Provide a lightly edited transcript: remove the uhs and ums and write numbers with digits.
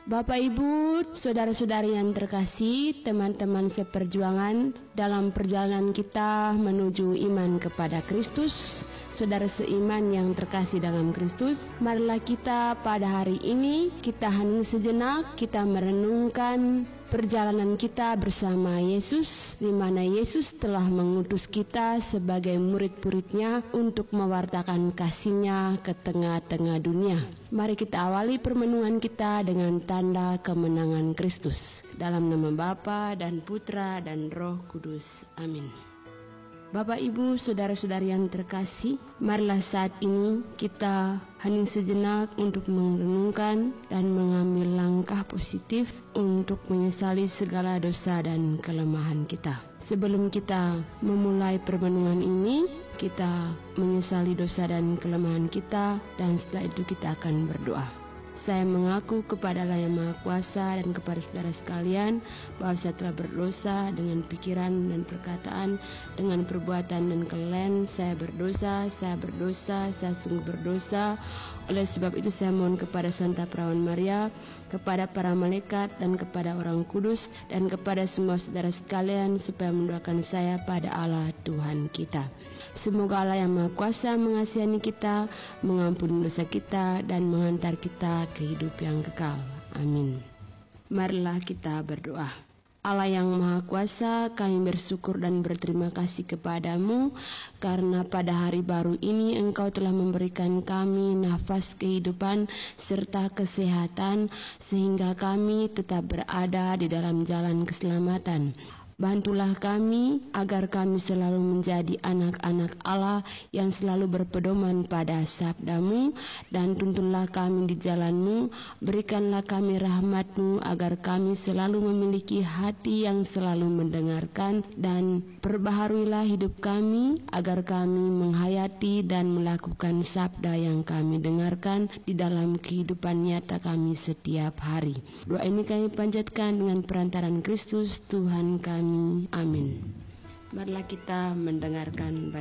Bapak Ibu, saudara-saudari yang terkasih, teman-teman seperjuangan dalam perjalanan kita menuju iman kepada Kristus, saudara seiman yang terkasih dalam Kristus, marilah kita pada hari ini kita hening sejenak, kita merenungkan perjalanan kita bersama Yesus, di mana Yesus telah mengutus kita sebagai murid-muridnya untuk mewartakan kasih-Nya ke tengah-tengah dunia. Mari kita awali permenungan kita dengan tanda kemenangan Kristus. Dalam nama Bapa dan Putra dan Roh Kudus. Amin. Bapak, Ibu, saudara-saudari yang terkasih, marilah saat ini kita hening sejenak untuk merenungkan dan mengambil langkah positif untuk menyesali segala dosa dan kelemahan kita. Sebelum kita memulai permenungan ini, kita menyesali dosa dan kelemahan kita, dan setelah itu kita akan berdoa. Saya mengaku kepada Allah yang Maha Kuasa dan kepada saudara sekalian bahwa saya telah berdosa dengan pikiran dan perkataan, dengan perbuatan dan kelalaian. Saya berdosa, saya sungguh berdosa. Oleh sebab itu saya mohon kepada Santa Perawan Maria, kepada para malaikat dan kepada orang kudus dan kepada semua saudara sekalian supaya mendoakan saya pada Allah Tuhan kita. Semoga Allah yang Maha Kuasa mengasihani kita, mengampuni dosa kita, dan menghantar kita ke hidup yang kekal. Amin. Marilah kita berdoa. Allah yang Maha Kuasa, kami bersyukur dan berterima kasih kepadamu karena pada hari baru ini Engkau telah memberikan kami nafas kehidupan serta kesehatan sehingga kami tetap berada di dalam jalan keselamatan. Bantulah kami agar kami selalu menjadi anak-anak Allah yang selalu berpedoman pada sabda-Mu, dan tuntunlah kami di jalan-Mu. Berikanlah kami rahmat-Mu agar kami selalu memiliki hati yang selalu mendengarkan, dan perbaharuilah hidup kami agar kami menghayati dan melakukan sabda yang kami dengarkan di dalam kehidupan nyata kami setiap hari. Doa ini kami panjatkan dengan perantaran Kristus Tuhan kami. Amin. Marilah kita mendengarkan